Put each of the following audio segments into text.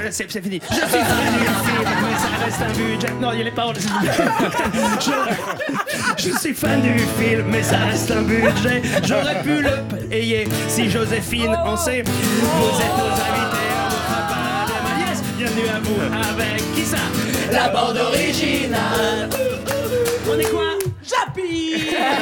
c'est fini. Je suis fan du film, mais ça reste un budget. Non, il y a les paroles. Je suis fan du film, mais ça reste un budget. J'aurais pu le payer si Joséphine en sait. Vous êtes nos invités, on ne fera pas de mal. Yes, bienvenue à vous avec qui ça? La bande originale. On est quoi? Jappy.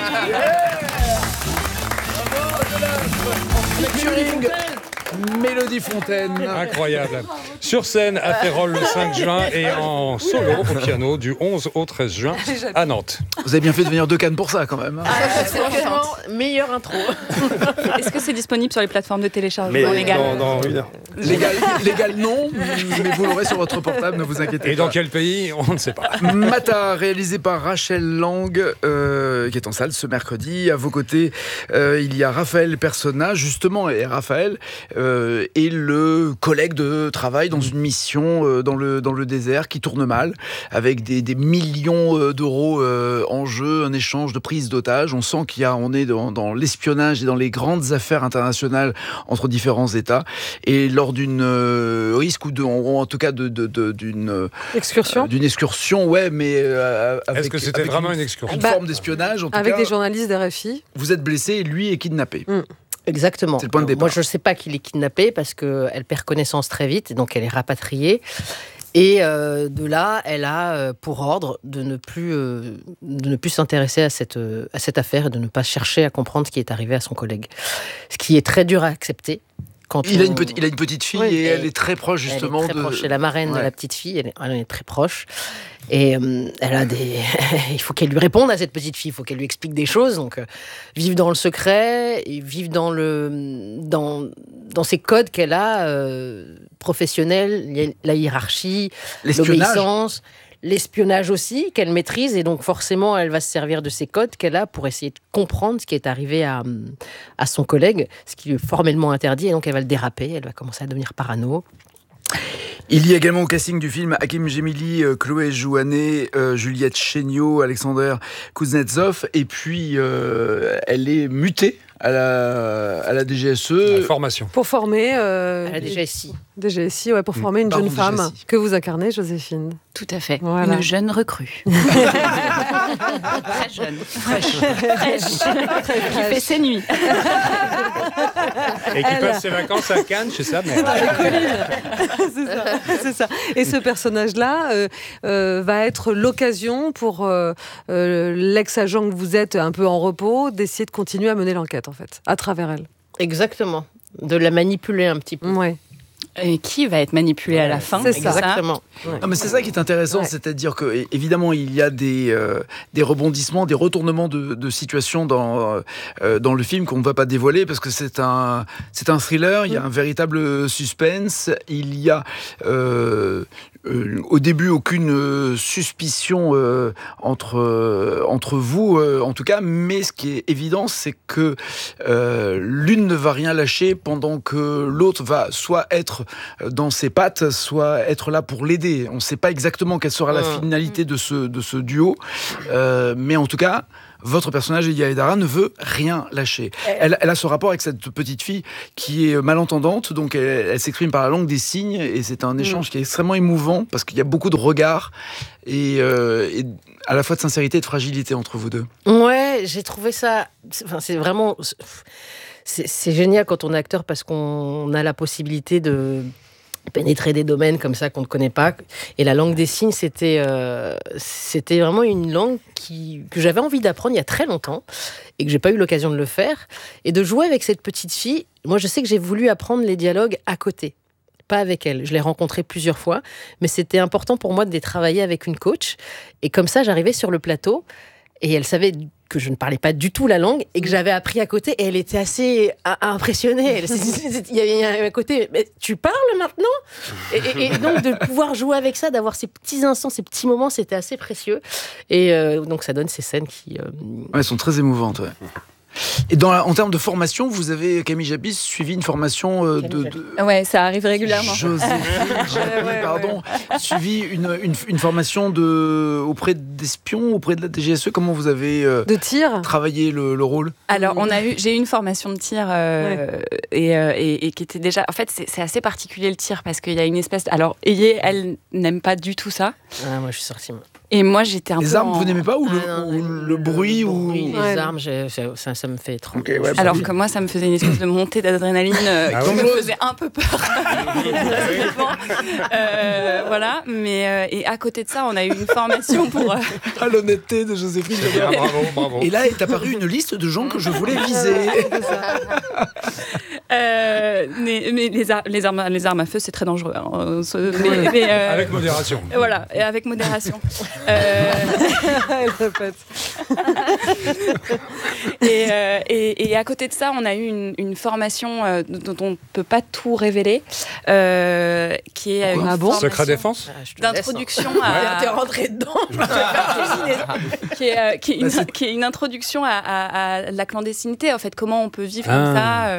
Featuring Mélodie Fontaine. Incroyable. Sur scène à Férol le 5 juin et en solo au piano du 11 au 13 juin à Nantes. Vous avez bien fait de venir de Cannes pour ça quand même. C'est vraiment meilleure intro. Est-ce que c'est disponible sur les plateformes de téléchargement Mais légales? dans une heure. Légal non, mais vous l'aurez sur votre portable, ne vous inquiétez pas. Et dans quel pays? On ne sait pas. Mata, réalisé par Rachel Lang, qui est en salle ce mercredi. À vos côtés, il y a Raphaël Persona, justement, et Raphaël est le collègue de travail dans une mission dans le désert qui tourne mal, avec des millions d'euros en jeu, un échange de prise d'otages. On sent on est dans l'espionnage et dans les grandes affaires internationales entre différents États. Et lors d'une risque ou en tout cas d'une excursion, ouais, mais est-ce que c'était vraiment une excursion? Une forme d'espionnage, en tout avec cas, des journalistes d'RFI. Vous êtes blessé et lui est kidnappé. Exactement. C'est le point de départ. Moi, je ne sais pas qu'il est kidnappé parce qu'elle perd connaissance très vite, et donc elle est rapatriée. Et de là, elle a pour ordre de ne plus s'intéresser à cette affaire et de ne pas chercher à comprendre ce qui est arrivé à son collègue. Ce qui est très dur à accepter. Il a une petite fille, oui, et elle est très proche justement. Elle est très proche. C'est la marraine de la petite fille, elle est très proche. Et elle a il faut qu'elle lui réponde à cette petite fille, il faut qu'elle lui explique des choses. Donc vivre dans le secret, et vivre dans ces codes qu'elle a professionnels, la hiérarchie, l'obéissance. L'espionnage aussi, qu'elle maîtrise, et donc forcément, elle va se servir de ces codes qu'elle a pour essayer de comprendre ce qui est arrivé à son collègue, ce qui lui est formellement interdit, et donc elle va le déraper, elle va commencer à devenir parano. Il y a également au casting du film Hakim Gemili, Chloé Jouanet, Juliette Chéniaud, Alexander Kuznetsov, et puis elle est mutée à la DGSE. La formation. Pour former... à la DGSI. DGSI, ouais, pour former une jeune femme DGSI. Que vous incarnez, Joséphine. Tout à fait. Voilà. Une jeune recrue. Très jeune. Fraîche. Qui fait ses nuits. Et qui passe ses vacances à Cannes chez sa mère. C'est ça. Et ce personnage-là va être l'occasion pour l'ex-agent que vous êtes un peu en repos d'essayer de continuer à mener l'enquête, en fait, à travers elle. Exactement. De la manipuler un petit peu. Ouais. Et qui va être manipulé à la fin? C'est ça. Exactement. Ouais. Non, mais c'est ça qui est intéressant, c'est-à-dire que évidemment il y a des rebondissements, des retournements de situation dans le film qu'on ne va pas dévoiler parce que c'est un thriller. Il y a un véritable suspense. Il y a au début aucune suspicion entre vous, en tout cas. Mais ce qui est évident, c'est que l'une ne va rien lâcher pendant que l'autre va soit être dans ses pattes, soit être là pour l'aider. On ne sait pas exactement quelle sera la finalité de ce duo, mais en tout cas, votre personnage, Elia Edara, ne veut rien lâcher. Elle a ce rapport avec cette petite fille qui est malentendante, donc elle s'exprime par la langue des signes, et c'est un échange qui est extrêmement émouvant, parce qu'il y a beaucoup de regards, et à la fois de sincérité et de fragilité entre vous deux. Ouais, j'ai trouvé ça... c'est vraiment... C'est génial quand on est acteur parce qu'on a la possibilité de pénétrer des domaines comme ça qu'on ne connaît pas. Et la langue des signes, c'était vraiment une langue que j'avais envie d'apprendre il y a très longtemps et que j'ai pas eu l'occasion de le faire. Et de jouer avec cette petite fille, moi je sais que j'ai voulu apprendre les dialogues à côté, pas avec elle. Je l'ai rencontrée plusieurs fois, mais c'était important pour moi de les travailler avec une coach. Et comme ça, j'arrivais sur le plateau et elle savait que je ne parlais pas du tout la langue et que j'avais appris à côté, et elle était assez impressionnée. Il y avait un côté, mais tu parles maintenant ? Et donc de pouvoir jouer avec ça, d'avoir ces petits instants, ces petits moments, c'était assez précieux. Et donc ça donne ces scènes qui... Elles sont très émouvantes, ouais. Et en termes de formation, vous avez, Camille Japy, suivi une formation Ouais, ça arrive régulièrement. Joséphine Japy, pardon. Suivi une formation auprès d'espions, auprès de la DGSE. Comment vous avez de tir travaillé le rôle? Alors, j'ai eu une formation de tir et qui était déjà... En fait, c'est assez particulier le tir parce qu'il y a une espèce... Alors, Ayé, elle n'aime pas du tout ça. Ah, moi, je suis sortie. Et moi, j'étais un peu... Les armes, vous n'aimez pas ou le bruit ou... Les armes, ça me fait trop... Okay, ouais, alors que moi, ça me faisait une espèce de montée d'adrénaline qui me faisait un peu peur. Voilà, mais et à côté de ça, on a eu une formation pour... Ah, l'honnêteté de Joséphine. Bravo. Et là est apparue une liste de gens que je voulais viser. Mais les armes à feu, c'est très dangereux. Hein. Avec modération. Voilà, et avec modération. Elle répète. Et à côté de ça, on a eu une formation dont on ne peut pas tout révéler, qui est une formation Secret défense d'introduction à... T'es rentré dedans. qui est une introduction à la clandestinité. En fait, comment on peut vivre comme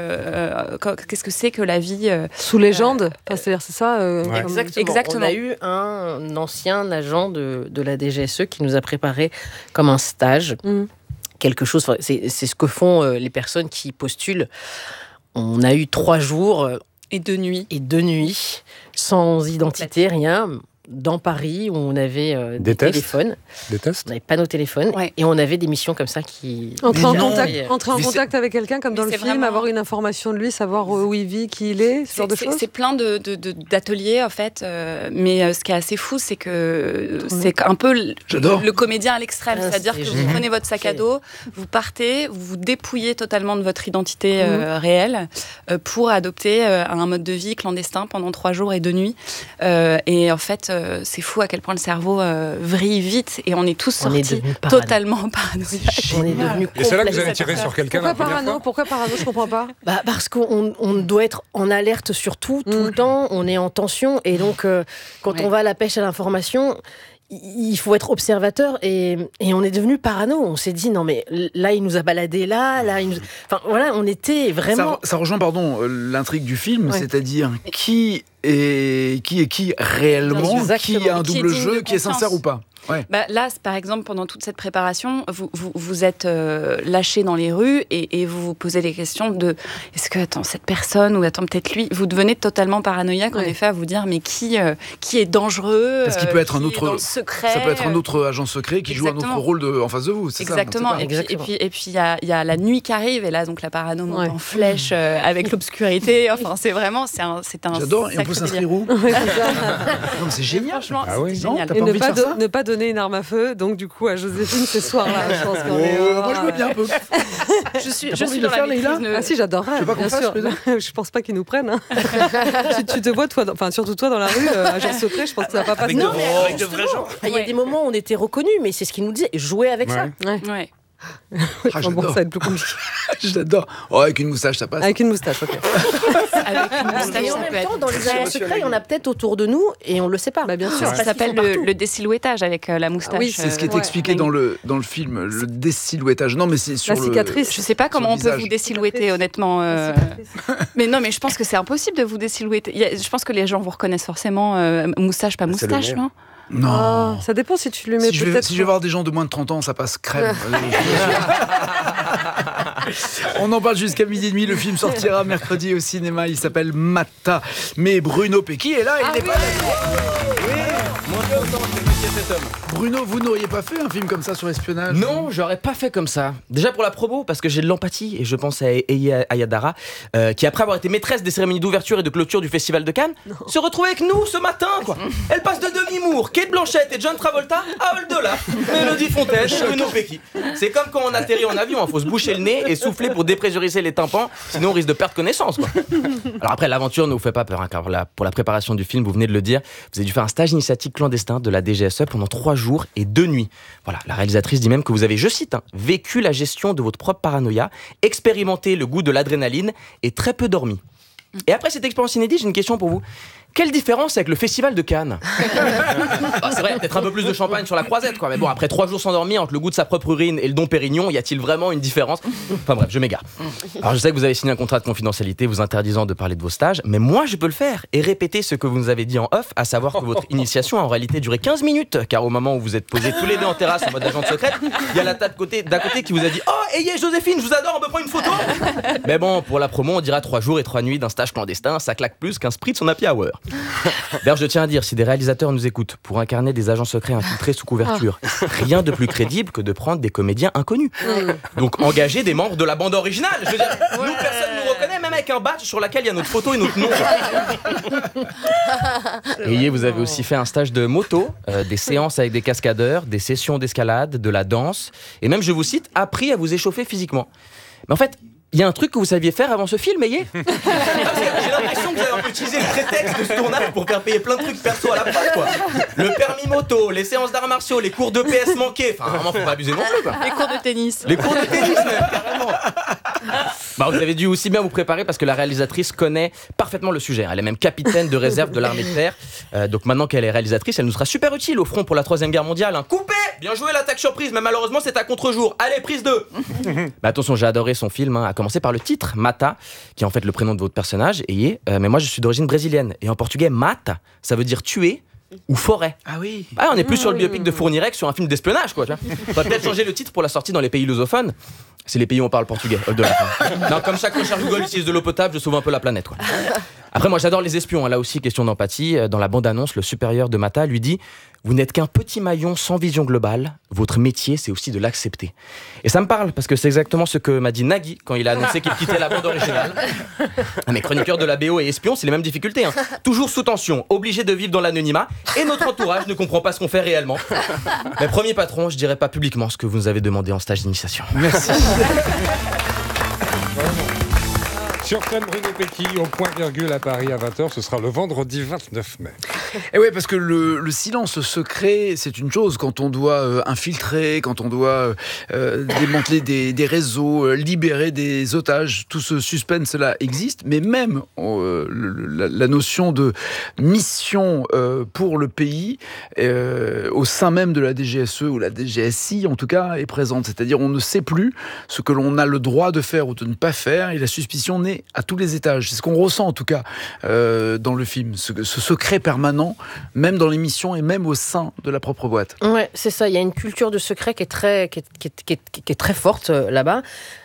ça, qu'est-ce que c'est que la vie sous légende, c'est-à-dire c'est ça. Exactement. On a eu un ancien agent de la DGSE qui nous a préparé comme un stage. Quelque chose, c'est ce que font les personnes qui postulent. On a eu 3 jours et 2 nuits sans identité, rien, dans Paris où on avait des téléphones. Des tests. On n'avait pas nos téléphones et on avait des missions comme ça qui... Entrer en contact avec quelqu'un comme dans le film, vraiment... avoir une information de lui, savoir où il vit, qui il est, ce genre de choses. C'est plein d'ateliers en fait, mais ce qui est assez fou, c'est que c'est un peu le comédien à l'extrême, c'est-à-dire que vous prenez votre sac à dos, vous partez, vous vous dépouillez totalement de votre identité réelle pour adopter un mode de vie clandestin pendant 3 jours et 2 nuits. Et en fait, c'est fou à quel point le cerveau vrille vite et on est tous sortis totalement paranoïaques. On est devenus et c'est là que vous avez tiré sur quelqu'un. Pourquoi parano? Je comprends pas. Parce qu'on doit être en alerte sur tout le temps. On est en tension et donc quand on va à la pêche à l'information, il faut être observateur et on est devenu parano. On s'est dit non mais là il nous a baladé là il nous... Enfin voilà, on était vraiment... Ça rejoint l'intrigue du film, c'est-à-dire qui est qui réellement, qui a un double jeu, qui est sincère ou pas. Ouais. Là, par exemple, pendant toute cette préparation, vous êtes lâchés dans les rues et vous vous posez des questions de est-ce que cette personne ou peut-être lui, vous devenez totalement paranoïaque en effet à vous dire mais qui est dangereux, parce qu'il peut être un autre secret, ça peut être un autre agent secret qui joue un autre rôle en face de vous, c'est exactement. ça. Exactement. Et puis il y a la nuit qui arrive et là donc la parano monte en flèche avec l'obscurité. Enfin c'est vraiment c'est un j'adore. Et on peut s'inscrire où? C'est génial. Franchement, c'est génial. Et ne pas donner une arme à feu, donc du coup à Joséphine ce soir-là, je pense qu'on est... Moi je veux bien un peu. Je suis dans la maîtrise. Ah si, j'adorerais, bien sûr. Je pense pas qu'ils nous prennent. Tu te vois, toi, surtout toi dans la rue, agent secret, je pense que ça va pas passer. Avec de vrais gens. Il y a des moments où on était reconnus, mais c'est ce qu'ils nous disaient, jouer avec ça. Ouais. Bon, ça va être plus compliqué. J'adore. Avec une moustache, ça passe. Avec une moustache, ok. Avec une moustache, et en même temps, dans les agents secrets, il y en a peut-être autour de nous et on le sait pas. Bien sûr. Ça s'appelle le désilhouettage avec la moustache. Oui, c'est ce qui est expliqué dans le film, le désilhouettage. Non, mais c'est sur la cicatrice. Je sais pas comment on peut vous désilhouetter, honnêtement. Mais non, mais je pense que c'est impossible de vous désilhouetter. Je pense que les gens vous reconnaissent forcément. Moustache, pas moustache, non? Non. Ça dépend si tu le mets peut-être. Si je vais voir des gens de moins de 30 ans, ça passe crème. On en parle jusqu'à 12h30. Le film sortira mercredi au cinéma. Il s'appelle Mata. Mais Bruno Pecky est là. Il n'est pas là. Bruno, vous n'auriez pas fait un film comme ça sur l'espionnage? Non, j'aurais pas fait comme ça. Déjà pour la promo, parce que j'ai de l'empathie et je pense à Eya Ayadara, qui après avoir été maîtresse des cérémonies d'ouverture et de clôture du Festival de Cannes, se retrouve avec nous ce matin, quoi. Elle passe de Demi Moore, Kate Blanchett et John Travolta à Oldola, Mélodie Fontaine, Bruno Pecky. C'est comme quand on atterrit en avion, il faut se boucher le nez et souffler pour dépressuriser les tympans, sinon on risque de perdre connaissance, quoi. Alors après, l'aventure ne vous fait pas peur, hein, car pour la préparation du film, vous venez de le dire, vous avez dû faire un stage initiatique clandestin de la DGSE pendant 3 jours et 2 nuits. Voilà, la réalisatrice dit même que vous avez, je cite, vécu la gestion de votre propre paranoïa, expérimenté le goût de l'adrénaline et très peu dormi. Et après cette expérience inédite, j'ai une question pour vous. quelle différence avec le festival de Cannes? C'est vrai, peut-être un peu plus de champagne sur la croisette, quoi. Mais bon, après 3 jours sans dormir, entre le goût de sa propre urine et le Dom Pérignon, y a-t-il vraiment une différence? Enfin bref, je m'égare. Alors je sais que vous avez signé un contrat de confidentialité vous interdisant de parler de vos stages, mais moi je peux le faire et répéter ce que vous nous avez dit en off, à savoir que votre initiation a en réalité duré 15 minutes, car au moment où vous êtes posés tous les deux en terrasse en mode agent secrète, il y a la table d'à côté qui vous a dit: oh, ayez Joséphine, je vous adore, on peut prendre une photo. Mais bon, pour la promo, on dira 3 jours et 3 nuits d'un stage clandestin, ça claque plus qu'un spritz en happy hour. D'ailleurs, je tiens à dire, si des réalisateurs nous écoutent, pour incarner des agents secrets infiltrés sous couverture, rien de plus crédible que de prendre des comédiens inconnus. Donc engagez des membres de la bande originale. Je veux dire, nous, personne ne nous reconnaît, même avec un badge sur lequel il y a notre photo et notre nom. Et vous avez aussi fait un stage de moto, des séances avec des cascadeurs, des sessions d'escalade, de la danse, et même, je vous cite, appris à vous échauffer physiquement. Mais en fait, il y a un truc que vous saviez faire avant ce film, Ayez? J'ai l'impression que vous avez un peu utilisé le prétexte de ce tournage pour faire payer plein de trucs perso à la prod, quoi. Le permis moto, les séances d'arts martiaux, les cours de PS manqués. Enfin, vraiment, faut pas abuser non plus, quoi. Les cours de tennis. Les cours de tennis, même, carrément. Bah, vous avez dû aussi bien vous préparer parce que la réalisatrice connaît parfaitement le sujet. Elle est même capitaine de réserve de l'armée de terre. Donc maintenant qu'elle est réalisatrice, elle nous sera super utile au front pour la 3e guerre mondiale. Hein. Coupé! Bien joué l'attaque surprise, mais malheureusement c'est à contre-jour. Allez, prise 2. Bah attention, j'ai adoré son film, hein, à commencer par le titre, Mata, qui est en fait le prénom de votre personnage. Mais moi je suis d'origine brésilienne. Et en portugais, mata, ça veut dire tuer ou forêt. Ah oui. Ah, on est plus sur le biopic de Fourniret que sur un film d'espionnage, quoi. On va peut-être changer le titre pour la sortie dans les pays lusophones. C'est les pays où on parle portugais. Non, comme chaque recherche Google utilise de l'eau potable, je sauve un peu la planète, quoi. Après, moi, j'adore les espions. Hein. Là aussi, question d'empathie. Dans la bande-annonce, le supérieur de Mata lui dit: vous n'êtes qu'un petit maillon sans vision globale. Votre métier, c'est aussi de l'accepter. Et ça me parle, parce que c'est exactement ce que m'a dit Nagui quand il a annoncé qu'il quittait la bande originale. Mais chroniqueurs de la BO et espions, c'est les mêmes difficultés. Hein. Toujours sous tension, obligés de vivre dans l'anonymat, et notre entourage ne comprend pas ce qu'on fait réellement. Mais premier patron, je dirais pas publiquement ce que vous nous avez demandé en stage d'initiation. Merci. Sur scène, Bruno Pecky, au point virgule à Paris à 20h, ce sera le vendredi 29 mai. Et ouais, parce que le silence secret, c'est une chose quand on doit infiltrer, quand on doit démanteler des réseaux, libérer des otages. Tout ce suspense-là existe, mais même la notion de mission pour le pays au sein même de la DGSE ou la DGSI, en tout cas, est présente. C'est-à-dire, on ne sait plus ce que l'on a le droit de faire ou de ne pas faire, et la suspicion naît à tous les étages. C'est ce qu'on ressent en tout cas dans le film, ce secret permanent, même dans l'émission et même au sein de la propre boîte. Ouais, c'est ça. Il y a une culture de secret qui est très forte là-bas.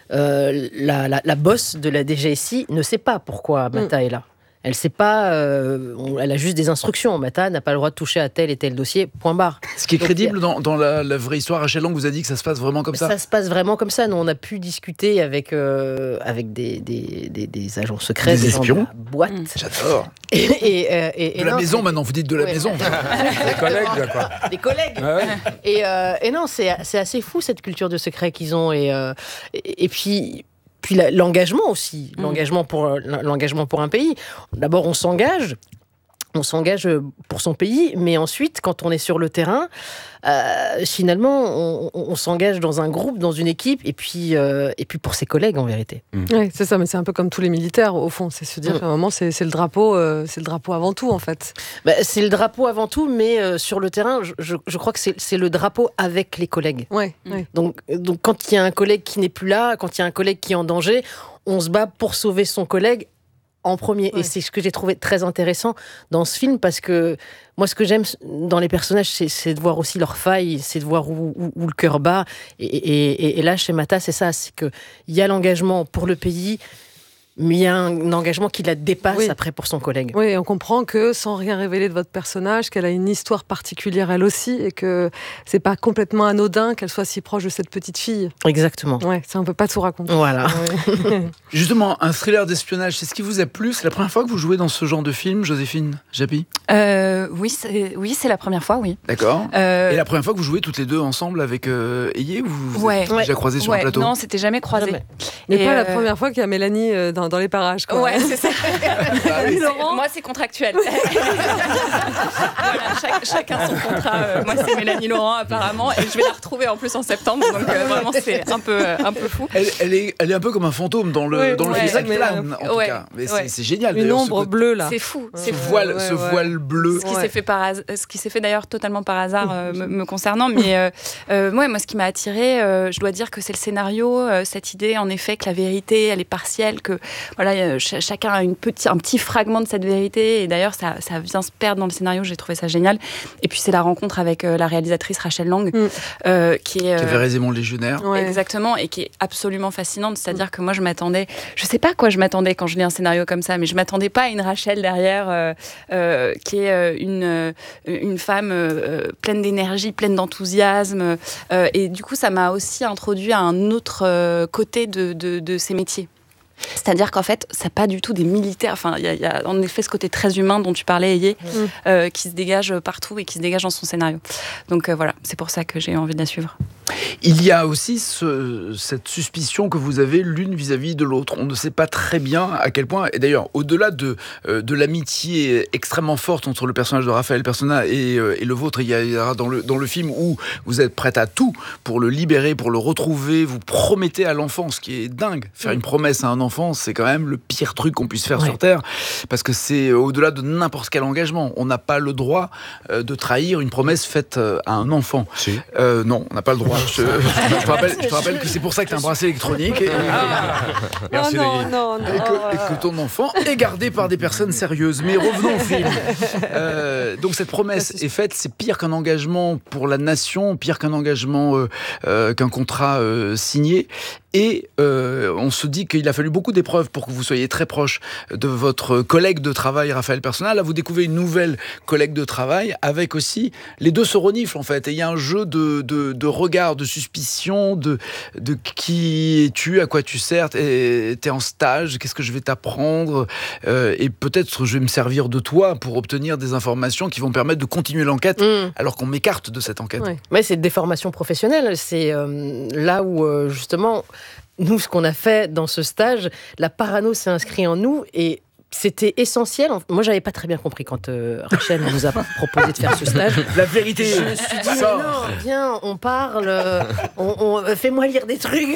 La boss de la DGSI ne sait pas pourquoi Mata est là. Elle sait pas, elle a juste des instructions. Mata n'a pas le droit de toucher à tel et tel dossier, point barre. Ce qui est crédible dans la vraie histoire, Rachel Lang vous a dit que ça se passe vraiment comme ça. Ça se passe vraiment comme ça. Nous, on a pu discuter avec des agents secrets, des espions. gens de la boîte. J'adore. Et de la maison maintenant, vous dites de la maison. Les collègues, quoi. Des collègues. Ah ouais. Et non, c'est assez fou cette culture de secret qu'ils ont. Et puis l'engagement aussi, l'engagement pour un pays. D'abord, on s'engage pour son pays, mais ensuite, quand on est sur le terrain, finalement, on s'engage dans un groupe, dans une équipe, et puis pour ses collègues, en vérité. Oui, c'est ça, mais c'est un peu comme tous les militaires, au fond. C'est se dire qu'à un moment, c'est le drapeau avant tout, en fait. C'est le drapeau avant tout, mais sur le terrain, je crois que c'est le drapeau avec les collègues. Ouais. Donc, quand il y a un collègue qui n'est plus là, quand il y a un collègue qui est en danger, on se bat pour sauver son collègue en premier. Ouais. Et c'est ce que j'ai trouvé très intéressant dans ce film, parce que moi, ce que j'aime dans les personnages, c'est de voir aussi leurs failles, c'est de voir où le cœur bat. Et là, chez Mata, c'est ça, c'est qu'il y a l'engagement pour le pays, mais il y a un engagement qui la dépasse après pour son collègue. Oui, on comprend que, sans rien révéler de votre personnage, qu'elle a une histoire particulière elle aussi, et que c'est pas complètement anodin qu'elle soit si proche de cette petite fille. Exactement. Ouais, ça on peut pas tout raconter. Voilà. Ouais. Justement, un thriller d'espionnage, c'est ce qui vous a plu? C'est la première fois que vous jouez dans ce genre de film, Joséphine Japy? Oui, c'est la première fois, oui. D'accord. Et la première fois que vous jouez toutes les deux ensemble avec Ayez, ou vous êtes déjà croisés sur un plateau? Non, c'était jamais croisé. Mais pas la première fois qu'il y a Mélanie dans dans les parages. Quoi. Ouais, c'est ça. Mélanie Laurent. Moi, c'est contractuel. Voilà, chacun son contrat. Moi, c'est Mélanie Laurent, apparemment. Et je vais la retrouver en plus en septembre. Donc, vraiment, c'est un peu fou. Elle est un peu comme un fantôme dans le film. Elle plane, en tout cas. Mais c'est génial. Une ombre bleue, là. C'est fou. Ce voile bleu. Ce qui s'est fait d'ailleurs totalement par hasard me concernant. Mais moi, ce qui m'a attirée, je dois dire que c'est le scénario, cette idée, en effet, que la vérité, elle est partielle, que voilà, chacun a un petit fragment de cette vérité. Et d'ailleurs, ça vient se perdre dans le scénario. J'ai trouvé ça génial. Et puis, c'est la rencontre avec la réalisatrice Rachel Lang, qui avait Raisé Légionnaire. Exactement, et qui est absolument fascinante. C'est-à-dire que moi, je sais pas à quoi je m'attendais quand je lis un scénario comme ça, mais je m'attendais pas à une Rachel derrière, qui est une femme pleine d'énergie, pleine d'enthousiasme. Et du coup, ça m'a aussi introduit à un autre côté de ces métiers. C'est-à-dire qu'en fait, c'est pas du tout des militaires. Enfin, il y a en effet ce côté très humain dont tu parlais, Ayé, qui se dégage partout et qui se dégage dans son scénario. Donc voilà, c'est pour ça que j'ai envie de la suivre. Il y a aussi cette suspicion que vous avez l'une vis-à-vis de l'autre. On ne sait pas très bien à quel point, et d'ailleurs, au-delà de l'amitié extrêmement forte entre le personnage de Raphaël Persona et le vôtre, il y a dans le film où vous êtes prête à tout pour le libérer, pour le retrouver, vous promettez à l'enfant, ce qui est dingue. Faire une promesse à un enfant, c'est quand même le pire truc qu'on puisse faire sur Terre, parce que c'est au-delà de n'importe quel engagement. On n'a pas le droit de trahir une promesse faite à un enfant. Si. Non, on n'a pas le droit. Je te rappelle que c'est pour ça que tu as un bracelet électronique Merci, non. Et que ton enfant est gardé par des personnes sérieuses. Mais revenons au film. Donc cette promesse est faite, c'est pire qu'un engagement pour la nation, pire qu'un engagement, qu'un contrat signé. Et on se dit qu'il a fallu beaucoup d'épreuves pour que vous soyez très proche de votre collègue de travail, Raphaël Persona. Là, vous découvrez une nouvelle collègue de travail avec aussi... Les deux se reniflent, en fait. Et il y a un jeu de regard, de suspicion, de qui es-tu, à quoi tu sers, t'es en stage, qu'est-ce que je vais t'apprendre, et peut-être je vais me servir de toi pour obtenir des informations qui vont permettre de continuer l'enquête, alors qu'on m'écarte de cette enquête. Ouais, c'est des formations professionnelles. C'est là où, justement... Nous, ce qu'on a fait dans ce stage, la parano s'est inscrite en nous et c'était essentiel. Moi, j'avais pas très bien compris quand Rachel nous a proposé de faire ce stage. La vérité. Je me suis dit, mais non, viens, on parle, fais-moi lire des trucs.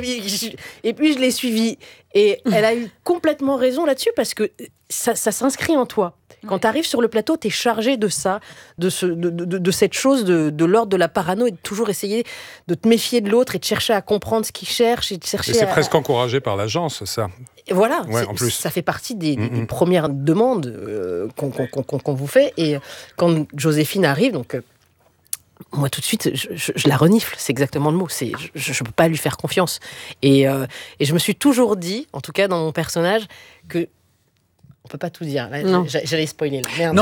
Et puis, je l'ai suivie. Et elle a eu complètement raison là-dessus parce que ça s'inscrit en toi. Quand tu arrives sur le plateau, tu es chargé de ça, de cette chose de l'ordre de la parano et de toujours essayer de te méfier de l'autre et de chercher à comprendre ce qu'il cherche et de chercher. Et c'est presque encouragé par l'agence, ça. Et voilà, en plus. Ça fait partie des premières demandes qu'on vous fait. Et quand Joséphine arrive, donc. Moi, tout de suite, je la renifle, c'est exactement le mot. Je ne peux pas lui faire confiance. Et je me suis toujours dit, en tout cas dans mon personnage, que on peut pas tout dire. Là, j'allais spoiler. Là. Merde. Non.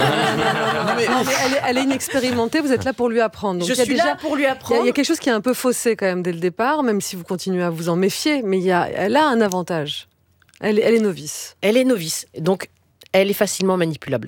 Mais elle est inexpérimentée. Vous êtes là pour lui apprendre. Donc, je suis là pour lui apprendre. Il y a quelque chose qui est un peu faussé quand même dès le départ, même si vous continuez à vous en méfier. Mais elle a un avantage. Elle est novice. Elle est novice. Donc, elle est facilement manipulable.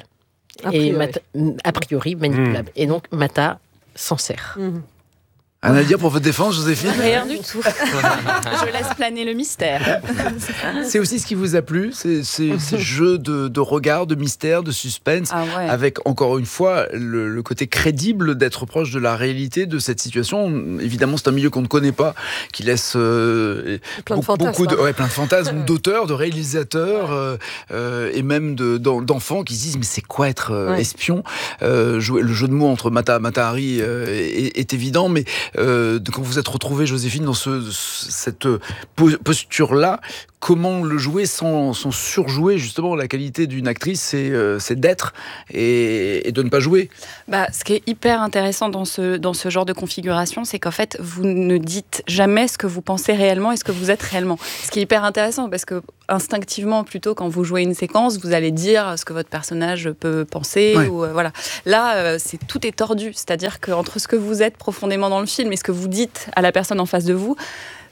A priori manipulable. Et donc, Mata s'en sert. Rien à dire pour votre défense, Joséphine ? Rien du tout. Je laisse planer le mystère. C'est aussi ce qui vous a plu, ces jeux de regard, de mystère, de suspense, avec encore une fois le côté crédible d'être proche de la réalité de cette situation. Évidemment, c'est un milieu qu'on ne connaît pas, qui laisse plein de fantasmes d'auteurs, de réalisateurs et même d'enfants qui se disent mais c'est quoi être espion ? Le jeu de mots entre Mata Hari est évident, mais quand vous êtes retrouvée, Joséphine, dans cette posture-là, comment le jouer sans surjouer justement la qualité d'une actrice, c'est d'être et de ne pas jouer. Ce qui est hyper intéressant dans ce genre de configuration, c'est qu'en fait, vous ne dites jamais ce que vous pensez réellement et ce que vous êtes réellement. Ce qui est hyper intéressant parce que instinctivement, plutôt quand vous jouez une séquence, vous allez dire ce que votre personnage peut penser. Ou, voilà. Là, tout est tordu. C'est-à-dire qu'entre ce que vous êtes profondément dans le film et ce que vous dites à la personne en face de vous,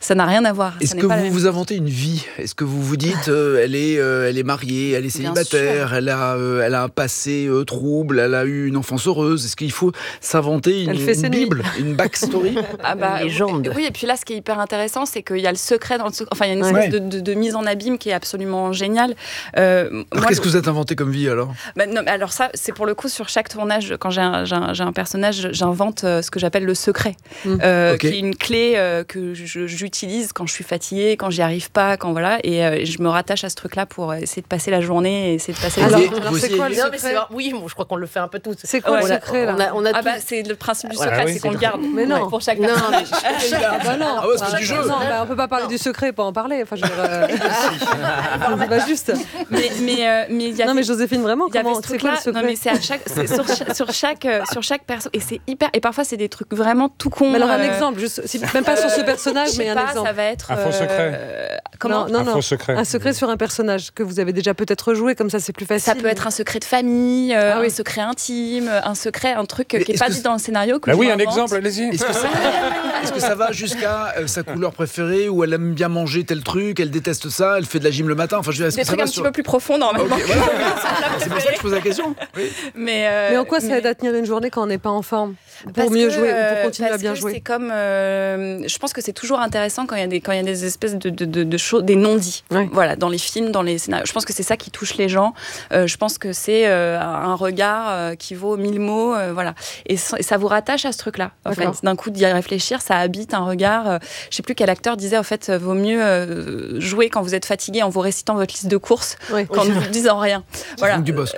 Ça n'a rien à voir. Est-ce que vous vous inventez une vie? Est-ce que vous vous dites, elle est mariée, elle est célibataire, elle a un passé trouble, elle a eu une enfance heureuse? Est-ce qu'il faut s'inventer une Bible, une backstory? Une légende. Oui, et puis là, ce qui est hyper intéressant, c'est qu'il y a le secret dans le secret. Enfin, il y a une espèce de mise en abîme qui est absolument géniale. Qu'est-ce que vous êtes inventé comme vie alors? Non, alors ça, c'est pour le coup sur chaque tournage. Quand j'ai un personnage, j'invente ce que j'appelle le secret, qui est une clé que j'utilise quand je suis fatiguée, quand j'y arrive pas, quand voilà, et je me rattache à ce truc-là pour essayer de passer la journée, et essayer de passer. Alors c'est quoi le secret? Oui, bon, je crois qu'on le fait un peu tous. C'est quoi le secret là? C'est le principe du secret, c'est qu'on le garde. Mais non, pour chaque personne. C'est du jeu. Non, on peut pas parler du secret, pas en parler. Enfin, je veux dire, c'est pas juste. Non, mais Joséphine, vraiment, comment c'est quoi le secret? Non, mais c'est sur chaque perso, et c'est hyper. Et parfois, c'est des trucs vraiment tout con. Mais alors un exemple, même pas sur ce personnage, mais un exemple. Ça va être un faux secret. Comment? Un faux secret. Un secret sur un personnage que vous avez déjà peut-être joué, comme ça c'est plus facile. Ça peut être un secret de famille, un secret intime, un truc qui n'est pas dit dans le scénario. Oui, un exemple, allez-y. Est-ce que ça va jusqu'à sa couleur préférée, où elle aime bien manger tel truc, elle déteste ça, elle fait de la gym le matin? Enfin, des trucs un petit peu plus profonds normalement. C'est pour ça que je pose la question. Mais en quoi ça aide à tenir une journée quand on n'est pas en forme? Pour mieux jouer, pour continuer à bien jouer. C'est comme, je pense que c'est toujours intéressant quand il y a des espèces de choses, des non-dits. Voilà, dans les films, dans les scénarios. Je pense que c'est ça qui touche les gens. Je pense que c'est un regard qui vaut 1000 mots. Voilà. Et ça vous rattache à ce truc-là. En fait, d'un coup d'y réfléchir, ça habite un regard. Je sais plus quel acteur disait, en fait, vaut mieux jouer quand vous êtes fatigué en vous récitant votre liste de courses qu'en ne vous disant rien. Voilà. Du Bosc.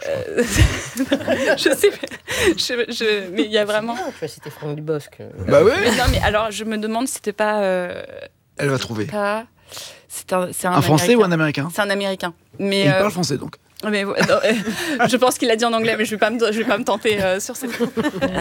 Je sais, mais il y a vraiment. Tu vas citer Franck Dubosc. Bah oui. Non, mais alors je me demande si c'était pas. Elle va trouver. C'est un Français ou un Américain? C'est un Américain. Mais il parle français donc. Mais je pense qu'il l'a dit en anglais, mais je vais pas me tenter sur cette.